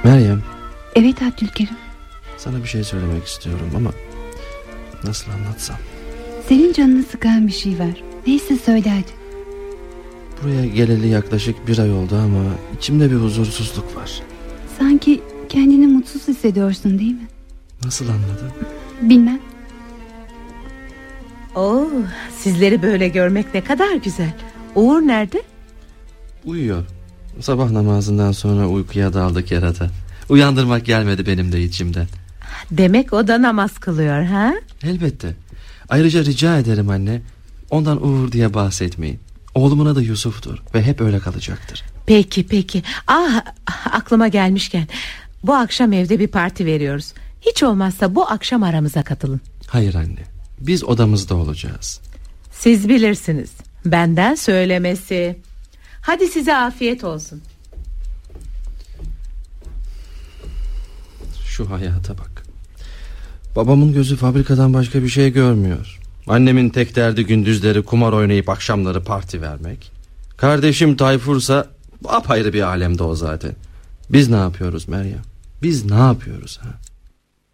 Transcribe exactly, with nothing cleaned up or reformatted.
Meryem. Evet Abdülkerim. Sana bir şey söylemek istiyorum ama nasıl anlatsam. Senin canını sıkan bir şey var. Neyse söyle hadi. Buraya geleli yaklaşık bir ay oldu ama içimde bir huzursuzluk var. Sanki kendini mutsuz hissediyorsun değil mi? Nasıl anladın? Bilmem. Oo, sizleri böyle görmek ne kadar güzel. Uğur nerede? Uyuyor. Sabah namazından sonra uykuya daldı kerata. Uyandırmak gelmedi benim de içimden. Demek o da namaz kılıyor ha? Elbette. Ayrıca rica ederim anne, ondan Uğur diye bahsetmeyin. Oğlumun adı Yusuf'tur ve hep öyle kalacaktır. Peki peki. Ah, aklıma gelmişken, bu akşam evde bir parti veriyoruz. Hiç olmazsa bu akşam aramıza katılın. Hayır anne, biz odamızda olacağız. Siz bilirsiniz, benden söylemesi. Hadi size afiyet olsun. Şu hayata bak. Babamın gözü fabrikadan başka bir şey görmüyor. Annemin tek derdi gündüzleri kumar oynayıp akşamları parti vermek. Kardeşim Tayfur'sa apayrı bir alemde o zaten. Biz ne yapıyoruz Meryem? Biz ne yapıyoruz ha?